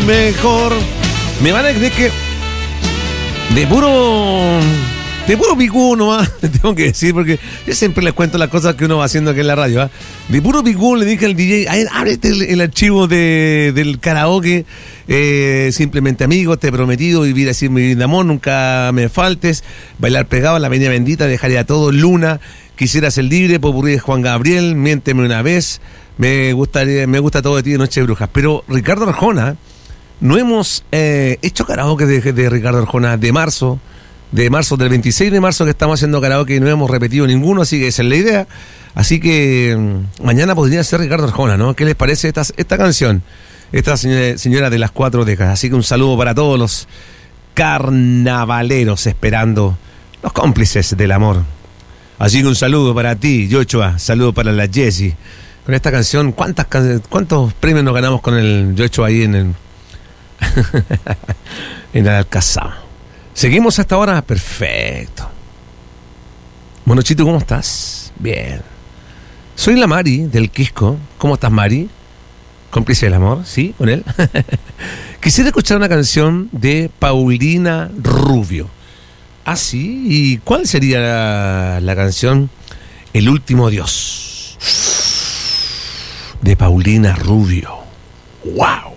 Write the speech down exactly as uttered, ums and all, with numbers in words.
mejor. Me van a creer que de puro de puro picú nomás, tengo que decir, porque yo siempre les cuento las cosas que uno va haciendo aquí en la radio, ¿eh? De puro picú le dije al D J, a ver, ábrete el, el archivo de, del karaoke, eh, simplemente amigos, te he prometido vivir así mi vida de amor, nunca me faltes, bailar pegado a la avenida bendita, dejaría todo, Luna, quisiera ser libre, popurrí de Juan Gabriel, miénteme una vez, me gustaría, me gusta todo de ti de Noche de Brujas. Pero Ricardo Arjona, no hemos eh, hecho karaoke de, de Ricardo Arjona de marzo, de marzo, del veintiséis de marzo que estamos haciendo karaoke y no hemos repetido ninguno, así que esa es la idea. Así que mmm, mañana podría ser Ricardo Arjona, ¿no? ¿Qué les parece esta, esta canción? Esta señora, señora de las cuatro décadas. Así que un saludo para todos los carnavaleros esperando, los cómplices del amor. Así que un saludo para ti, Yochoa, saludo para la Jessie. Con esta canción, ¿cuántas ¿cuántos premios nos ganamos con el Yochoa ahí en el en el Alcazar? ¿Seguimos hasta ahora? Perfecto. Monochito, ¿cómo estás? Bien. Soy la Mari del Quisco. ¿Cómo estás, Mari? ¿Cómplice del amor? ¿Sí? ¿Con él? Quisiera escuchar una canción de Paulina Rubio. ¿Ah, sí? ¿Y cuál sería la, la canción? El último Dios. De Paulina Rubio. ¡Wow!